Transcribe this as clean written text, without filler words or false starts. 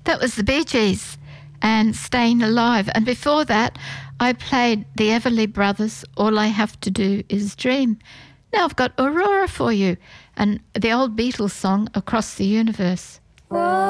That was the Bee Gees and Staying Alive. And before that, I played the Everly Brothers, All I Have to Do Is Dream. Now I've got Aurora for you and the old Beatles song, Across the Universe.